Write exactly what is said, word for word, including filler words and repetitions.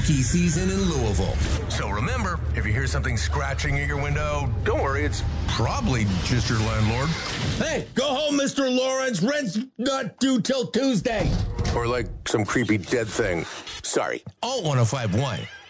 spooky season in Louisville. So remember, if you hear something scratching at your window, don't worry, it's probably just your landlord. Hey, go home, Mister Lawrence. Rent's not due till Tuesday. Or like some creepy dead thing. Sorry. Alt one oh five point one.